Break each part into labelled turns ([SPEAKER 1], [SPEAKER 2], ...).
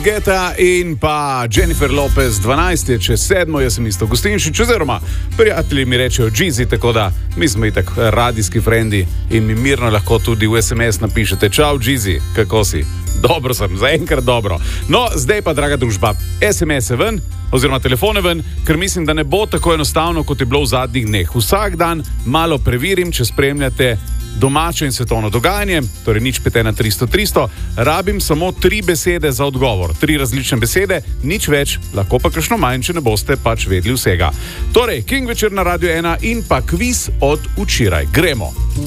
[SPEAKER 1] Geta in pa Jennifer Lopez, 12 je čez 7, jaz sem isto Gostinčič, oziroma prijatelji mi rečejo Jeezy, tako da mi smo itak radijski frendi in mi mirno lahko tudi v SMS napišete: Čau Jeezy, kako si? Dobro sem, zaenkrat dobro. No, zdaj pa, draga družba, SMS-e ven, oziroma telefone ven, ker mislim, da ne bo tako enostavno, kot je bilo v zadnjih dneh. Vsak dan malo preverim, če spremljate domače in svetovno dogajanje, torej 051 rabim samo 3 besede za odgovor, 3 različne besede, nič več, lahko pa kakšno manj, če ne boste pač vedeli vsega. Torej, King večer na Radio 1 in pa kviz od včeraj. Gremo!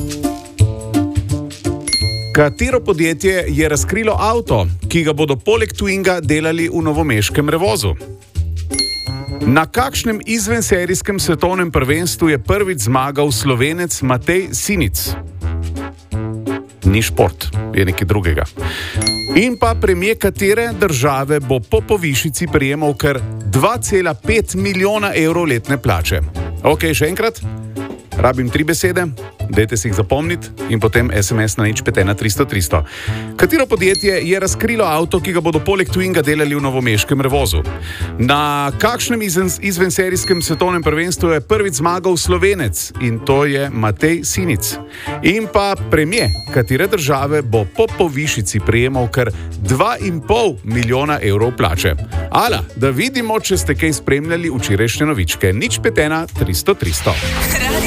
[SPEAKER 1] Katero podjetje je razkrilo avto, ki ga bodo poleg Twinga delali v novomeškem Revozu? Na kakšnem izvenserijskem svetovnem prvenstvu je prvič zmagal Slovenec Matej Sinic? Ni šport, je nekaj drugega. In pa premier katere države bo po povišici prejemal kar 2,5 milijona evrov letne plače? Ok, še enkrat. Rabim 3 besede, dajte si jih zapomniti in potem SMS na 051 Katero podjetje je razkrilo avto, ki ga bodo poleg Twinga delali v novomeškem Revozu? Na kakšnem izvenserijskem svetovnem prvenstvu je prvič zmagal Slovenec? In to je Matej Sinic. In pa premier katere države bo po povišici prejemal kar 2,5 milijona evrov plače? Ala, da vidimo, če ste kaj spremljali včerajšnje novičke. 051 300 300.